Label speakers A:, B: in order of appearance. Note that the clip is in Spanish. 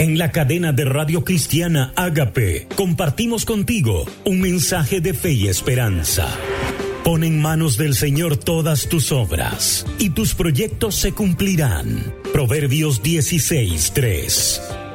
A: En la cadena de Radio Cristiana Ágape compartimos contigo un mensaje de fe y esperanza. Pon en manos del Señor todas tus obras y tus proyectos se cumplirán. Proverbios 16:3.